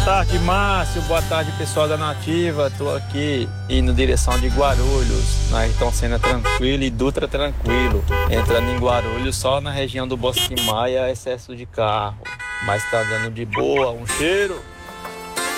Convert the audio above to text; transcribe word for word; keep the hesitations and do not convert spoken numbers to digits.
tarde, Márcio. Boa tarde, pessoal da Nativa. Tô aqui indo em direção de Guarulhos, na Ayrton Senna tranquilo e Dutra tranquilo. Entrando em Guarulhos só na região do Bosque Maia, excesso de carro. Mas tá dando de boa. Um cheiro.